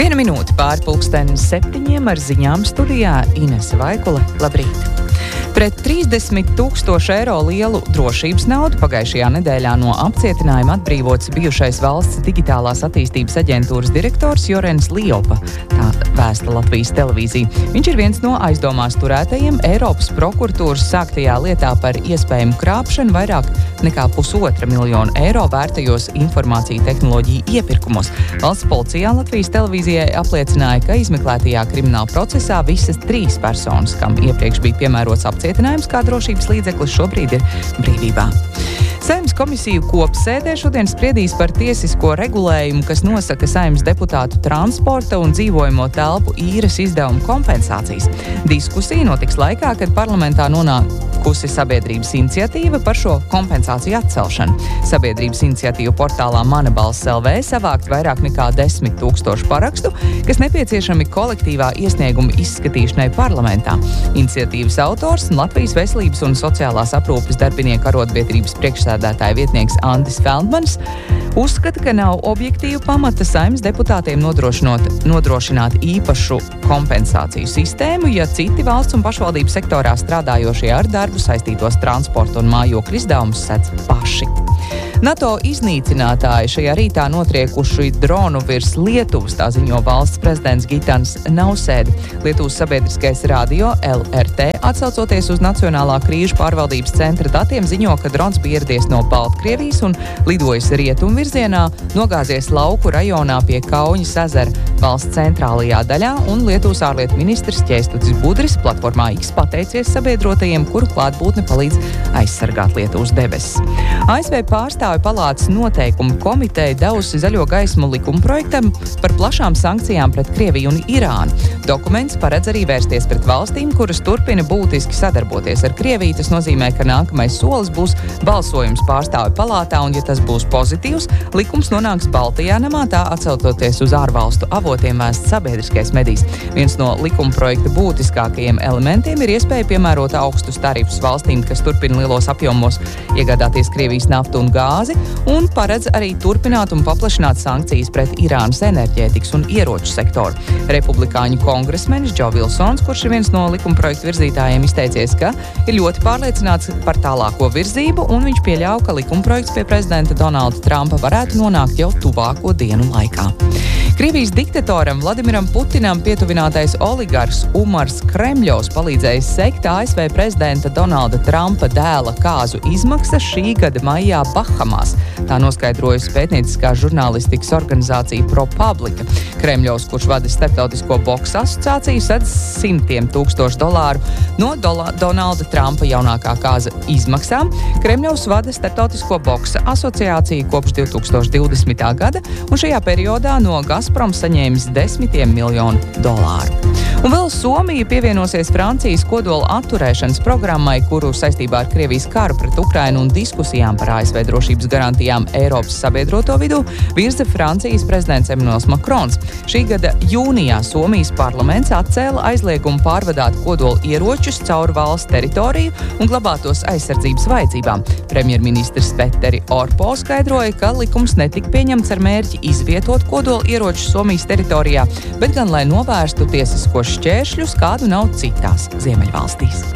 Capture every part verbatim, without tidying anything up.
Viena minūte pār pulksteni septiņiem ar ziņām studijā Inese Vaikula. Labrīt! Pret trīsdesmit tūkstošu eiro lielu drošības naudu pagājušajā nedēļā no apcietinājuma atbrīvots bijušais valsts digitālās attīstības aģentūras direktors Jorens Liopa. Tā vēsta Latvijas televīzija. Viņš ir viens no aizdomās turētajiem Eiropas prokuratūras sāktajā lietā par iespējamu krāpšanu vairāk nekā pusotra miljonu eiro vērtajos informāciju tehnoloģiju iepirkumos. Valsts policijā Latvijas televīzijai apliecināja, ka izmeklētajā krimināla procesā visas trīs personas, kam iepriekš bija piemērots apcietinājums kā drošības līdzeklis, šobrīd ir brīvībā. Saeimas komisiju kopsēdē šodien spriedīs par tiesisko regulējumu, kas nosaka Saeimas deputātu transporta un dzīvojamo telpu īres izdevumu kompensācijas. Diskusija notiks laikā, kad parlamentā nonākusi sabiedrības iniciatīva par šo kompensāciju atcelšanu. Sabiedrības iniciatīva portālā Mana balss L V savākt vairāk nekā desmit tūkstošu parakstu, kas nepieciešami kolektīvā iesnieguma izskatīšanai parlamentā. Iniciatīvas autors un Latvijas veselības un sociālās aprūpes darbinieku arotbiedrības priekšsēdētāja vietnieks Andis Feldmanis uzskata, ka nav objektīvu pamata Saeimas deputātiem nodrošināt īpašu kompensāciju sistēmu, ja citi valsts un pašvaldību sektorā strādājošie ar darbu saistītos transporta un mājokļu izdevumus sedz paši. NATO iznīcinātāji šajā rītā notriekuši dronu virs Lietuvas, tā ziņo valsts prezidents Gitans Nausēda. Lietuvas sabiedriskais radio L R T, atsaucoties uz Nacionālā krīžu pārvaldības centra datiem, ziņo, ka drons bija ieradies no Baltkrievijas un lidojis rietumu virzienā, nogāzies lauku rajonā pie Kauņas ezera valsts centrālajā daļā, un Lietuvas ārlietu ministrs Ķēstutis Budris platformā X pateicies sabiedrotajiem, kuru klātbūtne palīdz aizsargāt Lietuvas debesis. A S V pārstāvju palātas noteikumu komiteja devusi zaļo gaismu likumprojektam par plašām sankcijām pret Krieviju un Irānu. Dokuments paredz arī vērsties pret valstīm, kuras turpina būtiski sadarboties ar Krieviju. Tas nozīmē, ka nākamais solis būs balsojums pārstāvju palātā, un ja tas būs pozitīvs, likums nonāks Baltijā namā, tā atsaucoties uz ārvalstu avotiem vēsts sabiedriskais medijs. Viens no likumprojekta būtiskākajiem elementiem ir iespēja piemērot augstus tarifus valstīm, kas turpina lielos apjomos iegādāties Krievijas naftu un gāzi, un paredz arī turpināt un paplašināt sankcijas pret Irānas enerģētikas un ieroču sektoru. Republikāņu kongresmenis Džo Vilsons, kurš ir viens no likumprojektu virzītājiem, izteicies, ka ir ļoti pārliecināts par tālāko virzību, un viņš pieļauj, ka likumprojekts pie prezidenta Donalda Trumpa varētu nonākt jau tuvāko dienu laikā. Krievijas diktatoram Vladimiram Putinam pietuvinātais oligarhs Umars Kremļovs palīdzējis sekt A S V prezidenta Donalda Trumpa dēla kāzu izmaksas šī gada maijā Bahamās. Tā noskaidrojusi pētnieciskā žurnālistikas organizācija ProPublica. Kremļovs, kurš vada Starptautisko boksa asociāciju, sedz simtiem tūkstošu dolāru no Dola- Donalda Trumpa jaunākā kāza izmaksām. Kremļovs vada Starptautisko boksa asociāciju kopš divi tūkstoši divdesmitā gada, un šajā periodā no Gazprom saņēmis desmitiem miljonu dolāru. Un vēl Somija pievienosies Francijas kodola atturēšanas programmai, kuru saistībā ar Krievijas karu pret Ukrainu un diskusijām par A S V drošības garantijām Eiropas sabiedroto vidū virza Francijas prezidents Emmanuels Macrons. Šī gada jūnijā Somijas parlaments atcēla aizliegumu pārvadāt kodola ieročus caur valsts teritoriju un glabāt tos aizsardzības vajadzībām. Premjerministrs Petteri Orpo skaidroja, ka likums netika pieņemts ar mērķi izvietot kodola ieročus Somijas teritorijā, bet gan lai novērstu tiesiskos šķēršļus, kādu nav citās Ziemeļvalstīs.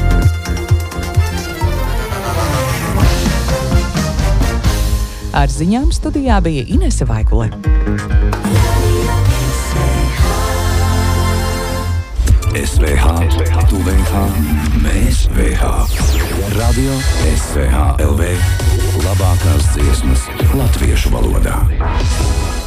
Ar ziņām studijā bija Inese Vaikule. S V H, tu V H, mēs V H. Radio S V H L V. Labākās dziesmas latviešu valodā.